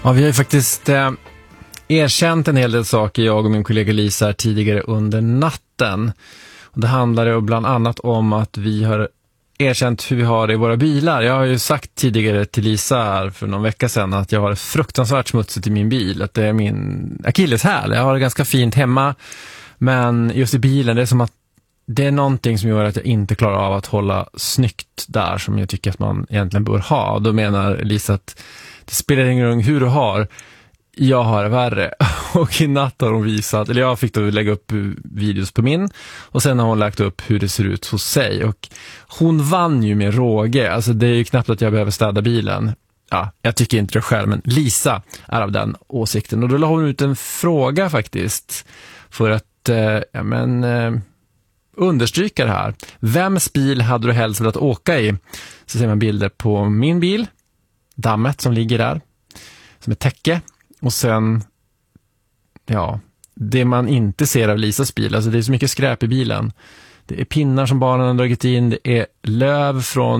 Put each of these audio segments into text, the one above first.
Ja, vi har ju faktiskt erkänt en hel del saker, jag och min kollega Lisa, tidigare under natten. Och det handlar ju bland annat om att vi har erkänt hur vi har det i våra bilar. Jag har ju sagt tidigare till Lisa här för någon vecka sedan att jag har ett fruktansvärt smutsigt i min bil. Att det är min akilleshäl. Jag har det ganska fint hemma, men just i bilen, det är som att det är någonting som gör att jag inte klarar av att hålla snyggt där som jag tycker att man egentligen bör ha. Och då menar Lisa att det spelar ingen roll hur du har, jag har det värre. Och i natt har hon visat, eller jag fick då lägga upp videos på min, och sen har hon lagt upp hur det ser ut hos sig. Och hon vann ju med råge. Alltså det är ju knappt att jag behöver städa bilen. Ja, jag tycker inte det själv, men Lisa är av den åsikten. Och då la hon ut en fråga faktiskt för att understryka det här. Vems bil hade du helst velat åka i? Så ser man bilder på min bil, dammet som ligger där, som ett täcke. Och sen, ja, det man inte ser av Lisas bil, alltså det är så mycket skräp i bilen. Det är pinnar som barnen har dragit in, det är löv från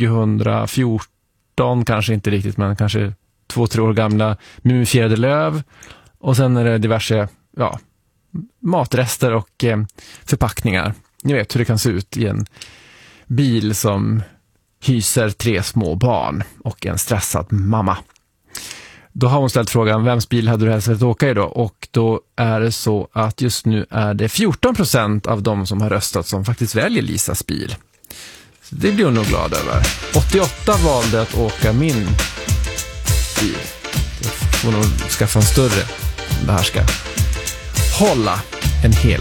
2014, kanske inte riktigt, men kanske 2-3 år gamla mumifierade löv. Och sen är det diverse, matrester och förpackningar. Ni vet hur det kan se ut i en bil som hyser 3 små barn och en stressad mamma. Då har hon ställt frågan, vems bil hade du helst velat åka i då? Och då är det så att just nu är det 14% av de som har röstat som faktiskt väljer Lisas bil. Så det blir hon nog glad över. 88 valde att åka min bil. Jag får nog skaffa en större om det här ska hålla en hel